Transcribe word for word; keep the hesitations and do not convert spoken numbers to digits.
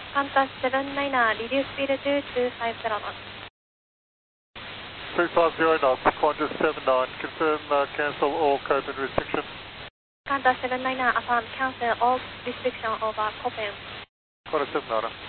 Qantas seven nine er, reduce speed to two five zero knots. two five zero knots, Qantas seven nine, confirm uh, cancel all Copen restriction. Qantas seven nine er, affirm cancel all restriction over Copen. Qantas seven nine.